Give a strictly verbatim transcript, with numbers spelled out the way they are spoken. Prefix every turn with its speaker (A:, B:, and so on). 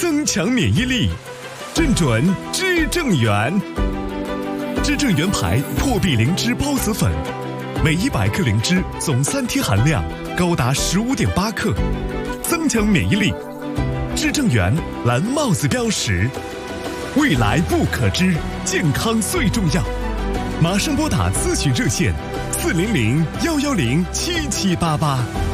A: 增强免疫力，正准知正元。知正元牌破壁灵芝孢子粉，每一百克灵芝总三萜含量高达十五点八克，增强免疫力。知正元蓝帽子标识，未来不可知，健康最重要。马上拨打咨询热线：四零零幺幺零七七八八。